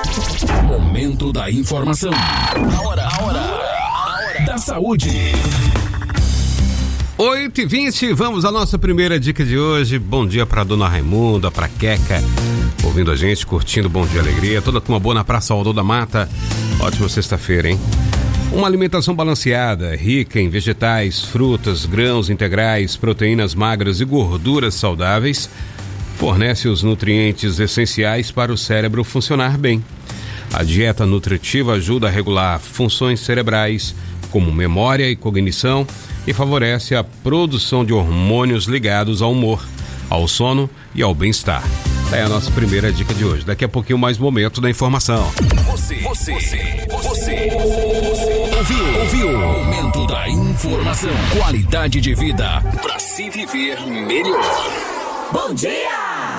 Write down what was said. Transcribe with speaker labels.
Speaker 1: Momento da informação. A hora da saúde.
Speaker 2: 8h20, vamos à nossa primeira dica de hoje. Bom dia pra dona Raimunda, pra Queca, ouvindo a gente, curtindo Bom Dia Alegria, toda turma boa na Praça Aldo da Mata. Ótima sexta-feira, hein? Uma alimentação balanceada, rica em vegetais, frutas, grãos integrais, proteínas magras e gorduras saudáveis, fornece os nutrientes essenciais para o cérebro funcionar bem. A dieta nutritiva ajuda a regular funções cerebrais, como memória e cognição, e favorece a produção de hormônios ligados ao humor, ao sono e ao bem-estar. É a nossa primeira dica de hoje. Daqui a pouquinho mais momento da informação.
Speaker 1: Você ouviu? Momento da informação. Qualidade de vida para se viver melhor.
Speaker 3: Bom dia!